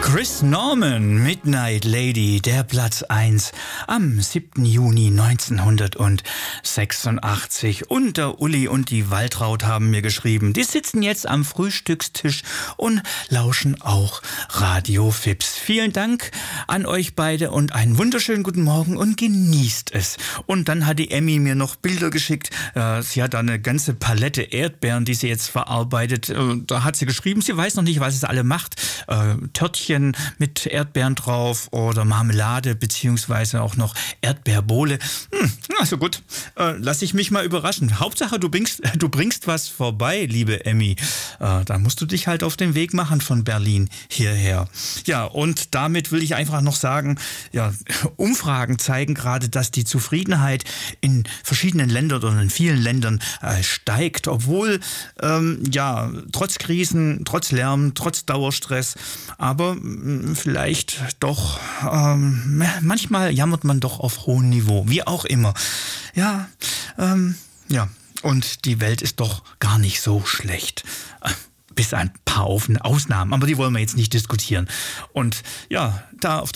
Chris Norman, Midnight Lady, der Platz 1 am 7. Juni 1986. Und der Uli und die Waltraud haben mir geschrieben, die sitzen jetzt am Frühstückstisch und lauschen auch Radio Fips. Vielen Dank an euch beide und einen wunderschönen guten Morgen und genießt es. Und dann hat die Emmy mir noch Bilder geschickt. Sie hat da eine ganze Palette Erdbeeren, die sie jetzt verarbeitet. Da hat sie geschrieben, sie weiß noch nicht, was es alle macht. Törtchen mit Erdbeeren drauf oder Marmelade beziehungsweise auch noch Erdbeerbowle. Also gut, lass ich mich mal überraschen. Hauptsache, du bringst was vorbei, liebe Emmy. Da musst du dich halt auf den Weg machen von Berlin hierher. Ja, und damit will ich einfach noch sagen, ja, Umfragen zeigen gerade, dass die Zufriedenheit in verschiedenen Ländern oder in vielen Ländern steigt, obwohl trotz Krisen, trotz Lärm, trotz Dauerstress, aber vielleicht doch, manchmal jammert man doch auf hohem Niveau, wie auch immer. Und die Welt ist doch gar nicht so schlecht. Bis ein paar Ausnahmen, aber die wollen wir jetzt nicht diskutieren. Und ja, da auf